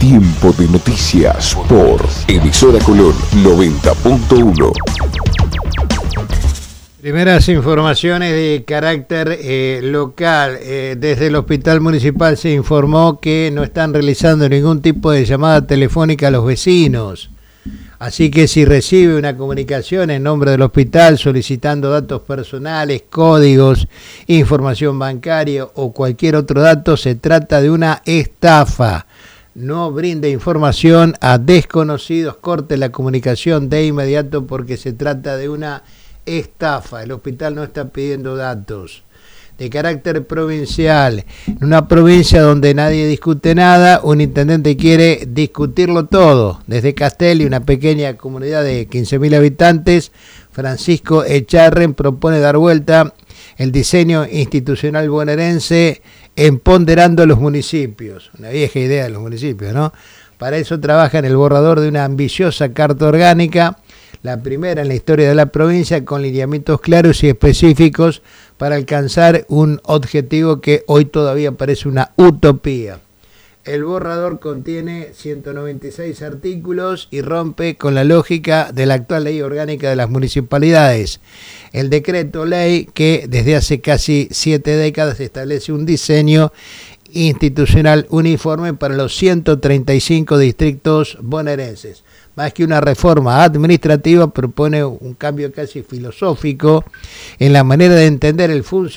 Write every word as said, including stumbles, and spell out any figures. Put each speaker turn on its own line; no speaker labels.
Tiempo de noticias por Emisora Colón noventa punto uno.
Primeras informaciones de carácter eh, local. Eh, desde el Hospital Municipal se informó que no están realizando ningún tipo de llamada telefónica a los vecinos. Así que si recibe una comunicación en nombre del hospital solicitando datos personales, códigos, información bancaria o cualquier otro dato, se trata de una estafa. No brinde información a desconocidos, corte la comunicación de inmediato porque se trata de una estafa. El hospital no está pidiendo datos. De carácter provincial, en una provincia donde nadie discute nada, un intendente quiere discutirlo todo. Desde Castelli, una pequeña comunidad de quince mil habitantes, Francisco Echarren propone dar vuelta el diseño institucional bonaerense empoderando a los municipios. Una vieja idea de los municipios, ¿no? Para eso trabaja en el borrador de una ambiciosa carta orgánica, la primera en la historia de la provincia, con lineamientos claros y específicos para alcanzar un objetivo que hoy todavía parece una utopía. El borrador contiene ciento noventa y seis artículos y rompe con la lógica de la actual ley orgánica de las municipalidades. El decreto ley que desde hace casi siete décadas establece un diseño institucional uniforme para los ciento treinta y cinco distritos bonaerenses. Más que una reforma administrativa, propone un cambio casi filosófico en la manera de entender el funcionamiento